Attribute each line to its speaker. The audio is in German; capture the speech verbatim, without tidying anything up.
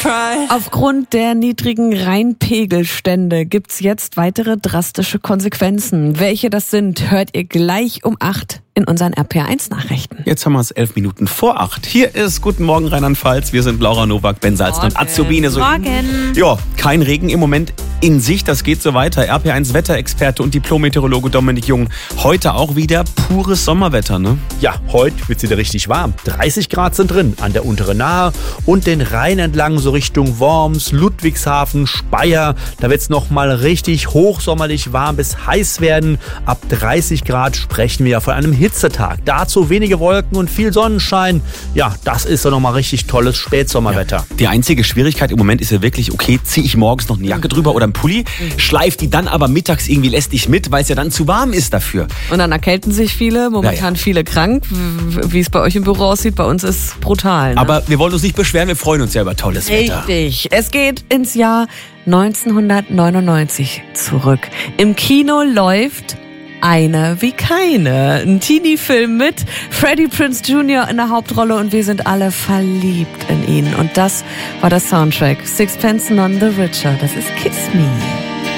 Speaker 1: Aufgrund der niedrigen Rheinpegelstände gibt's jetzt weitere drastische Konsequenzen. Welche das sind, hört ihr gleich um acht in unseren R P R eins Nachrichten.
Speaker 2: Jetzt haben wir es elf Minuten vor acht. Hier ist Guten Morgen Rheinland-Pfalz. Wir sind Laura Nowak, Ben Salzner und Azubine. So,
Speaker 1: Morgen.
Speaker 2: Ja, kein Regen im Moment in Sicht. Das geht so weiter. R P R eins Wetterexperte und Diplom-Meteorologe Dominik Jung. Heute auch wieder pures Sommerwetter, ne?
Speaker 3: Ja, heute wird es wieder richtig warm. dreißig Grad sind drin an der unteren Nahe und den Rhein entlang so Richtung Worms, Ludwigshafen, Speyer. Da wird es nochmal richtig hochsommerlich warm bis heiß werden. Ab dreißig Grad sprechen wir ja von einem Hitzetag. Dazu wenige Wolken und viel Sonnenschein. Ja, das ist doch nochmal richtig tolles Spätsommerwetter.
Speaker 2: Ja, die einzige Schwierigkeit im Moment ist ja wirklich, okay, ziehe ich morgens noch eine Jacke drüber oder einen Pulli, schleife die dann aber mittags irgendwie lästig mit, weil es ja dann zu warm ist dafür.
Speaker 1: Und dann erkälten sich viele, momentan
Speaker 2: ja, ja.
Speaker 1: viele krank. Wie es bei euch im Büro aussieht, bei uns ist brutal. Ne?
Speaker 2: Aber wir wollen uns nicht beschweren, wir freuen uns ja über tolles Wetter.
Speaker 1: Richtig. Es geht ins Jahr neunzehnhundertneunundneunzig zurück. Im Kino läuft Eine wie keine. Ein Teenie-Film mit Freddie Prinze Junior in der Hauptrolle und wir sind alle verliebt in ihn. Und das war der Soundtrack. Sixpence None the Richer. Das ist Kiss Me.